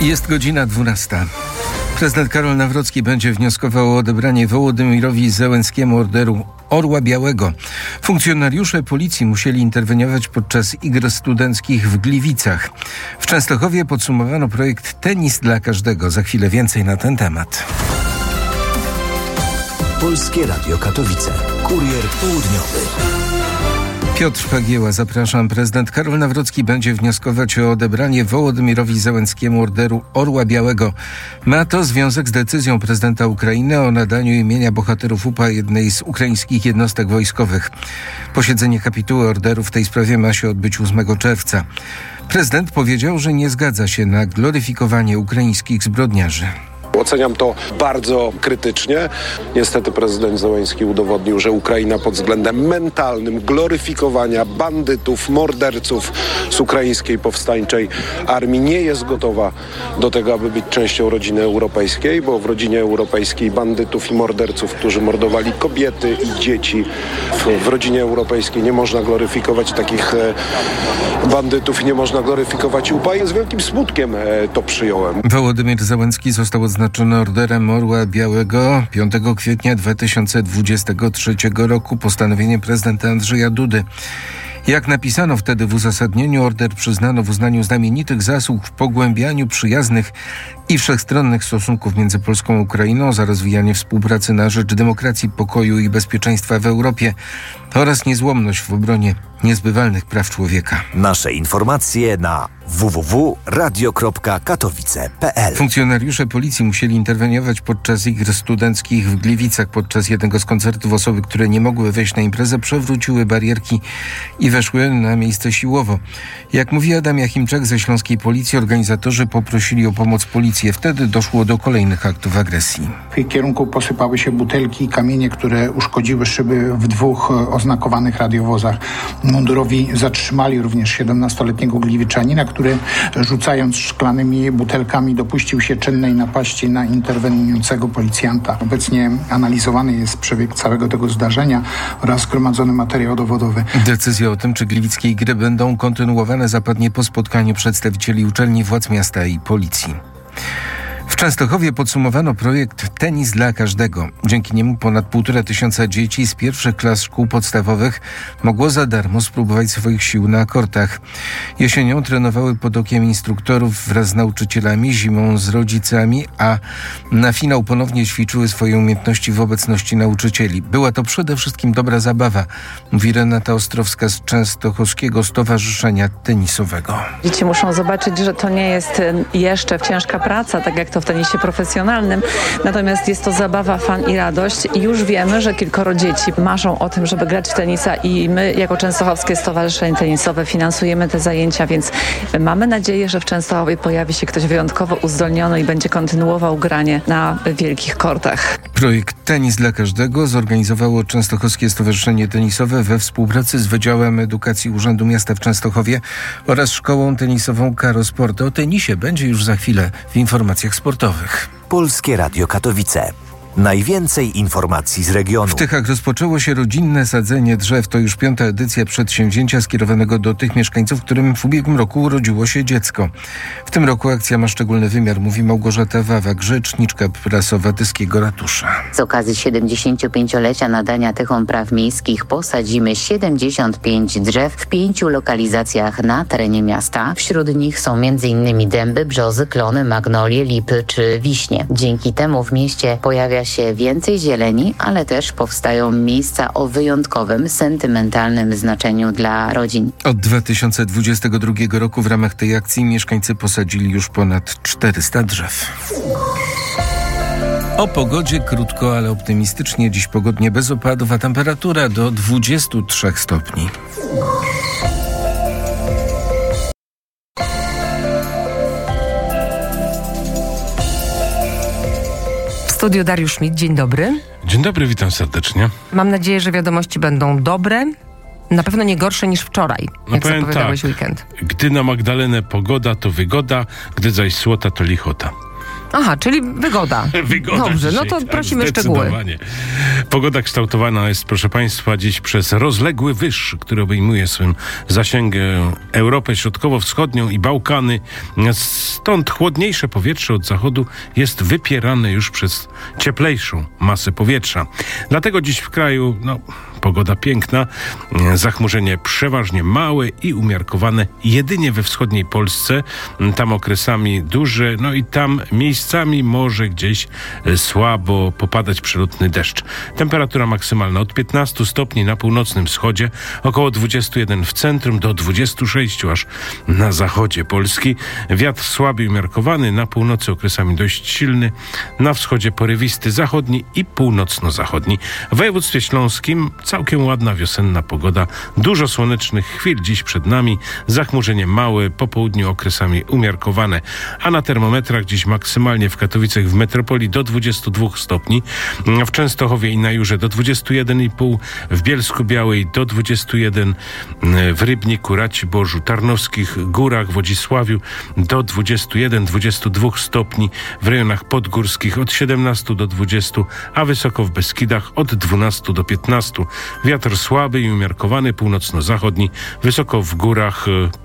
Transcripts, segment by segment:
Jest godzina 12. Prezydent Karol Nawrocki będzie wnioskował o odebranie Wołodymyrowi Zełenskiemu Orderu Orła Białego. Funkcjonariusze policji musieli interweniować podczas iger studenckich w Gliwicach. W Częstochowie podsumowano projekt Tenis dla każdego. Za chwilę więcej na ten temat. Polskie Radio Katowice. Kurier południowy. Piotr Pagieła, zapraszam. Prezydent Karol Nawrocki będzie wnioskować o odebranie Wołodymyrowi Zełenskiemu Orderu Orła Białego. Ma to związek z decyzją prezydenta Ukrainy o nadaniu imienia bohaterów UPA jednej z ukraińskich jednostek wojskowych. Posiedzenie kapituły orderu w tej sprawie ma się odbyć 8 czerwca. Prezydent powiedział, że nie zgadza się na gloryfikowanie ukraińskich zbrodniarzy. Oceniam to bardzo krytycznie. Niestety prezydent Zełenski udowodnił, że Ukraina pod względem mentalnym gloryfikowania bandytów, morderców z ukraińskiej powstańczej armii nie jest gotowa do tego, aby być częścią rodziny europejskiej, bo w rodzinie europejskiej bandytów i morderców, którzy mordowali kobiety i dzieci, w rodzinie europejskiej nie można gloryfikować takich bandytów i nie można gloryfikować UPA. I z wielkim smutkiem to przyjąłem. Wołodymyr Zełenski został odznaczony Orderem Orła Białego 5 kwietnia 2023 roku postanowieniem prezydenta Andrzeja Dudy. Jak napisano wtedy w uzasadnieniu, order przyznano w uznaniu znamienitych zasług w pogłębianiu przyjaznych i wszechstronnych stosunków między Polską a Ukrainą, za rozwijanie współpracy na rzecz demokracji, pokoju i bezpieczeństwa w Europie oraz niezłomność w obronie niezbywalnych praw człowieka. Nasze informacje na www.radio.katowice.pl. Funkcjonariusze policji musieli interweniować podczas iger studenckich w Gliwicach. Podczas jednego z koncertów osoby, które nie mogły wejść na imprezę, przewróciły barierki i weszły na miejsce siłowo. Jak mówi Adam Jachimczak ze Śląskiej Policji, organizatorzy poprosili o pomoc policję. Wtedy doszło do kolejnych aktów agresji. W ich kierunku posypały się butelki i kamienie, które uszkodziły szyby w 2 oznakowanych radiowozach. Mundurowi zatrzymali również 17-letniego gliwiczanina, który rzucając szklanymi butelkami dopuścił się czynnej napaści na interweniującego policjanta. Obecnie analizowany jest przebieg całego tego zdarzenia oraz zgromadzony materiał dowodowy. Decyzja o tym, czy gliwickie igry będą kontynuowane, zapadnie po spotkaniu przedstawicieli uczelni, władz miasta i policji. W Częstochowie podsumowano projekt Tenis dla każdego. Dzięki niemu ponad 1500 dzieci z pierwszych klas szkół podstawowych mogło za darmo spróbować swoich sił na kortach. Jesienią trenowały pod okiem instruktorów wraz z nauczycielami, zimą z rodzicami, a na finał ponownie ćwiczyły swoje umiejętności w obecności nauczycieli. Była to przede wszystkim dobra zabawa, mówi Renata Ostrowska z Częstochowskiego Stowarzyszenia Tenisowego. Dzieci muszą zobaczyć, że to nie jest jeszcze ciężka praca, tak jak to w tenisie profesjonalnym, natomiast jest to zabawa, fan i radość i już wiemy, że kilkoro dzieci marzą o tym, żeby grać w tenisa i my jako Częstochowskie Stowarzyszenie Tenisowe finansujemy te zajęcia, więc mamy nadzieję, że w Częstochowie pojawi się ktoś wyjątkowo uzdolniony i będzie kontynuował granie na wielkich kortach. Projekt Tenis dla każdego zorganizowało Częstochowskie Stowarzyszenie Tenisowe we współpracy z Wydziałem Edukacji Urzędu Miasta w Częstochowie oraz Szkołą Tenisową Karo Sport. O tenisie będzie już za chwilę w informacjach sportowych. Polskie Radio Katowice. Najwięcej informacji z regionu. W Tychach rozpoczęło się rodzinne sadzenie drzew. To już 5. edycja przedsięwzięcia skierowanego do tych mieszkańców, którym w ubiegłym roku urodziło się dziecko. W tym roku akcja ma szczególny wymiar, mówi Małgorzata Wawak, rzeczniczka prasowa Tyskiego Ratusza. Z okazji 75-lecia nadania Tychom praw miejskich posadzimy 75 drzew w 5 lokalizacjach na terenie miasta. Wśród nich są m.in. dęby, brzozy, klony, magnolie, lipy czy wiśnie. Dzięki temu w mieście pojawia się więcej zieleni, ale też powstają miejsca o wyjątkowym, sentymentalnym znaczeniu dla rodzin. Od 2022 roku w ramach tej akcji mieszkańcy posadzili już ponad 400 drzew. O pogodzie krótko, ale optymistycznie. Dziś pogodnie bez opadów, a temperatura do 23 stopni. W studiu Dariusz Schmidt, dzień dobry. Dzień dobry, witam serdecznie. Mam nadzieję, że wiadomości będą dobre, na pewno nie gorsze niż wczoraj, jak zapowiadałeś weekend. Gdy na Magdalenę pogoda, to wygoda, gdy zaś słota, to lichota. Aha, czyli wygoda. Wygoda Dobrze, dzisiaj, no to tak, prosimy szczegóły. zdecydowanie. Pogoda kształtowana jest, proszę Państwa, dziś przez rozległy wyż, który obejmuje swym zasięgiem Europę Środkowo-Wschodnią i Bałkany. Stąd chłodniejsze powietrze od zachodu jest wypierane już przez cieplejszą masę powietrza. Dlatego dziś w kraju, pogoda piękna, zachmurzenie przeważnie małe i umiarkowane jedynie we wschodniej Polsce, tam okresami duże, i tam miejscami może gdzieś słabo popadać przelotny deszcz. Temperatura maksymalna od 15 stopni na północnym wschodzie, około 21 w centrum, do 26 aż na zachodzie Polski. Wiatr słaby i umiarkowany, na północy okresami dość silny, na wschodzie porywisty zachodni i północno-zachodni. W województwie śląskim całkiem ładna wiosenna pogoda, dużo słonecznych chwil dziś przed nami, zachmurzenie małe, po południu okresami umiarkowane, a na termometrach dziś maksymalnie w Katowicach w metropolii do 22 stopni, w Częstochowie i na Jurze do 21,5, w Bielsku-Białej do 21, w Rybniku, Raciborzu, Tarnowskich Górach, Wodzisławiu do 21-22 stopni, w rejonach podgórskich od 17 do 20, a wysoko w Beskidach od 12 do 15. Wiatr słaby i umiarkowany, północno-zachodni, wysoko w górach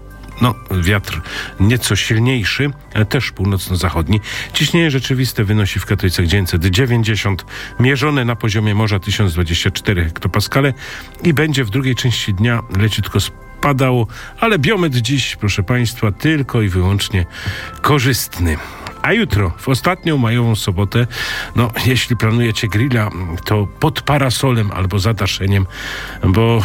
wiatr nieco silniejszy, też północno-zachodni. Ciśnienie rzeczywiste wynosi w Katowicach 990, mierzone na poziomie morza 1024 hektopaskale i będzie w drugiej części dnia leciutko spadało, ale biometr dziś, proszę Państwa, tylko i wyłącznie korzystny. A jutro, w ostatnią majową sobotę, jeśli planujecie grilla, to pod parasolem albo zadaszeniem, bo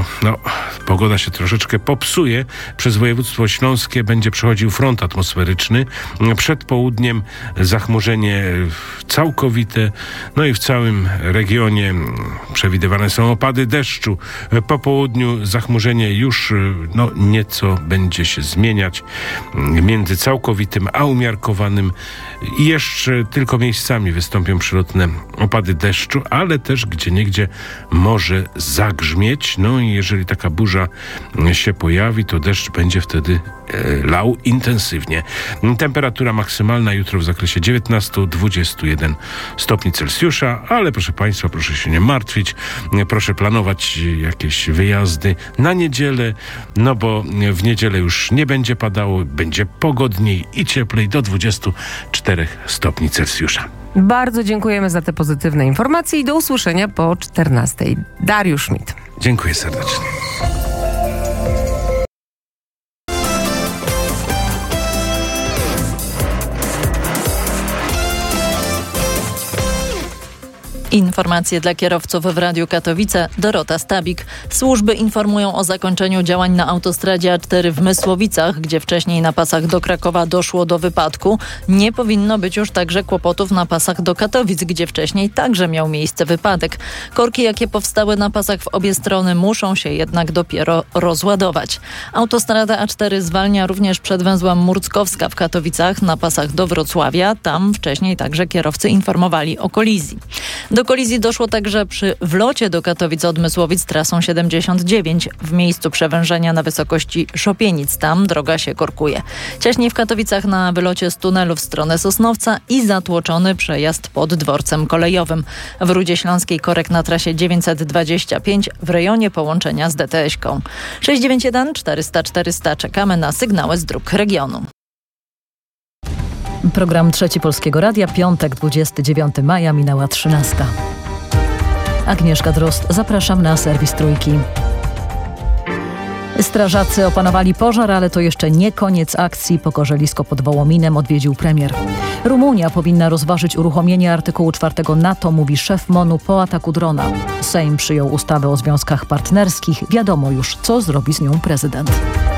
pogoda się troszeczkę popsuje. Przez województwo śląskie będzie przechodził front atmosferyczny. Przed południem zachmurzenie całkowite, i w całym regionie przewidywane są opady deszczu. Po południu zachmurzenie już nieco będzie się zmieniać między całkowitym a umiarkowanym. I jeszcze tylko miejscami wystąpią przelotne opady deszczu, ale też gdzieniegdzie może zagrzmieć. I jeżeli taka burza się pojawi, to deszcz będzie wtedy lał intensywnie. Temperatura maksymalna jutro w zakresie 19-21 stopni Celsjusza, ale proszę Państwa, proszę się nie martwić, proszę planować jakieś wyjazdy na niedzielę, bo w niedzielę już nie będzie padało, będzie pogodniej i cieplej do 24 stopni Celsjusza. Bardzo dziękujemy za te pozytywne informacje i do usłyszenia po 14. Dariusz Schmidt. Dziękuję serdecznie. Informacje dla kierowców w Radiu Katowice. Dorota Stabik. Służby informują o zakończeniu działań na autostradzie A4 w Mysłowicach, gdzie wcześniej na pasach do Krakowa doszło do wypadku. Nie powinno być już także kłopotów na pasach do Katowic, gdzie wcześniej także miał miejsce wypadek. Korki, jakie powstały na pasach w obie strony, muszą się jednak dopiero rozładować. Autostrada A4 zwalnia również przed węzłem Murckowska w Katowicach na pasach do Wrocławia. Tam wcześniej także kierowcy informowali o kolizji. Do kolizji doszło także przy wlocie do Katowic od Mysłowic trasą 79 w miejscu przewężenia na wysokości Szopienic. Tam droga się korkuje. Wcześniej w Katowicach na wylocie z tunelu w stronę Sosnowca i zatłoczony przejazd pod dworcem kolejowym. W Rudzie Śląskiej korek na trasie 925 w rejonie połączenia z DTS-ką. 691 400 400. Czekamy na sygnały z dróg regionu. Program Trzeci Polskiego Radia, piątek, 29 maja, minęła 13. Agnieszka Drozd, zapraszam na serwis Trójki. Strażacy opanowali pożar, ale to jeszcze nie koniec akcji. Pokorzelisko pod Wołominem odwiedził premier. Rumunia powinna rozważyć uruchomienie artykułu 4 NATO, mówi szef MON-u po ataku drona. Sejm przyjął ustawę o związkach partnerskich. Wiadomo już, co zrobi z nią prezydent.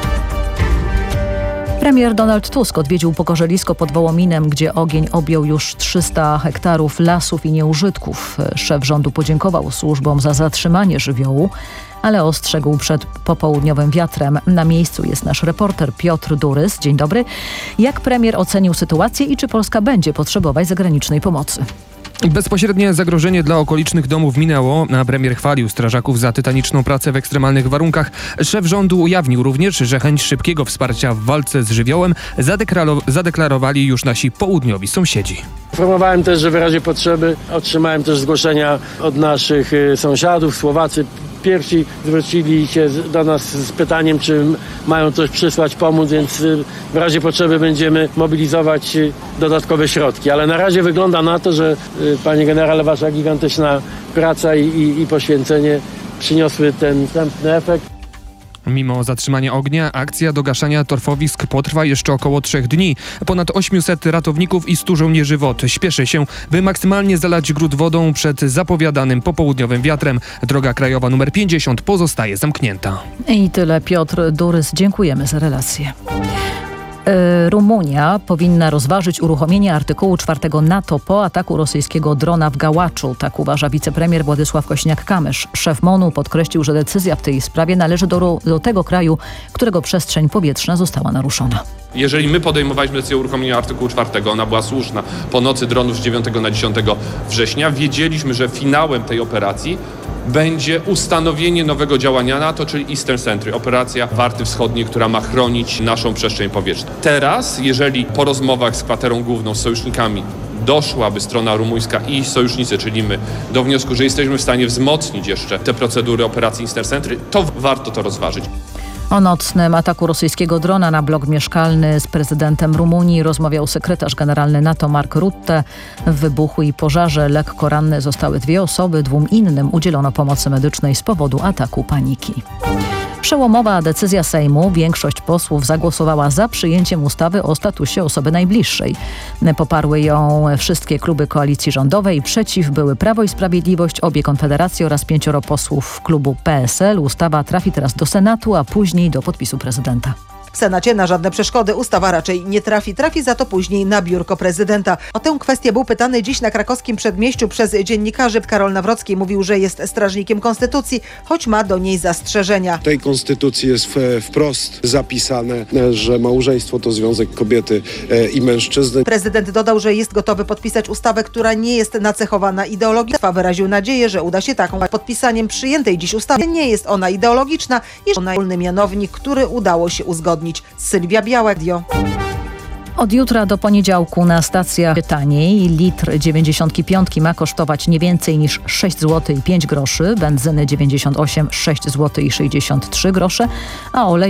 Premier Donald Tusk odwiedził Pokorzelisko pod Wołominem, gdzie ogień objął już 300 hektarów lasów i nieużytków. Szef rządu podziękował służbom za zatrzymanie żywiołu, ale ostrzegł przed popołudniowym wiatrem. Na miejscu jest nasz reporter Piotr Durys. Dzień dobry. Jak premier ocenił sytuację i czy Polska będzie potrzebować zagranicznej pomocy? Bezpośrednie zagrożenie dla okolicznych domów minęło, a premier chwalił strażaków za tytaniczną pracę w ekstremalnych warunkach. Szef rządu ujawnił również, że chęć szybkiego wsparcia w walce z żywiołem zadeklarowali już nasi południowi sąsiedzi. Informowałem też, że w razie potrzeby otrzymałem też zgłoszenia od naszych sąsiadów. Słowacy pierwsi zwrócili się do nas z pytaniem, czy mają coś przysłać, pomóc, więc w razie potrzeby będziemy mobilizować dodatkowe środki. Ale na razie wygląda na to, że panie generale, wasza gigantyczna praca i poświęcenie przyniosły ten następny efekt. Mimo zatrzymania ognia, akcja do gaszenia torfowisk potrwa jeszcze około 3 dni. Ponad 800 ratowników i 100 żołnierzy WOT śpieszy się, by maksymalnie zalać gród wodą przed zapowiadanym popołudniowym wiatrem. Droga krajowa nr 50 pozostaje zamknięta. I tyle. Piotr Durys, dziękujemy za relację. Rumunia powinna rozważyć uruchomienie artykułu 4 NATO po ataku rosyjskiego drona w Gałaczu. Tak uważa wicepremier Władysław Kośniak-Kamysz. Szef MON-u podkreślił, że decyzja w tej sprawie należy do tego kraju, którego przestrzeń powietrzna została naruszona. Jeżeli my podejmowaliśmy decyzję o uruchomieniu artykułu 4, ona była słuszna po nocy dronów z 9 na 10 września, wiedzieliśmy, że finałem tej operacji będzie ustanowienie nowego działania NATO, czyli Eastern Sentry, operacja Warty Wschodniej, która ma chronić naszą przestrzeń powietrzną. Teraz, jeżeli po rozmowach z kwaterą główną, z sojusznikami doszłaby strona rumuńska i sojusznicy, czyli my, do wniosku, że jesteśmy w stanie wzmocnić jeszcze te procedury operacji Eastern Sentry, to warto to rozważyć. O nocnym ataku rosyjskiego drona na blok mieszkalny z prezydentem Rumunii rozmawiał sekretarz generalny NATO Mark Rutte. W wybuchu i pożarze lekko ranne zostały 2 osoby, 2 innym udzielono pomocy medycznej z powodu ataku paniki. Przełomowa decyzja Sejmu. Większość posłów zagłosowała za przyjęciem ustawy o statusie osoby najbliższej. Poparły ją wszystkie kluby koalicji rządowej. Przeciw były Prawo i Sprawiedliwość, obie Konfederacje oraz 5 posłów klubu PSL. Ustawa trafi teraz do Senatu, a później do podpisu prezydenta. W Senacie na żadne przeszkody ustawa raczej nie trafi za to później na biurko prezydenta. O tę kwestię był pytany dziś na krakowskim Przedmieściu przez dziennikarzy. Karol Nawrocki mówił, że jest strażnikiem konstytucji, choć ma do niej zastrzeżenia. W tej konstytucji jest wprost zapisane, że małżeństwo to związek kobiety i mężczyzny. Prezydent dodał, że jest gotowy podpisać ustawę, która nie jest nacechowana ideologią. Wyraził nadzieję, że uda się taką. Podpisaniem przyjętej dziś ustawy nie jest ona ideologiczna, jest ona wspólny mianownik, który udało się uzgodnić. Sylwia Białek. Od jutra do poniedziałku na stacjach taniej. Litr 95 ma kosztować nie więcej niż 6 zł i 5 groszy, benzyny 98 6 zł i 63 grosze, a olej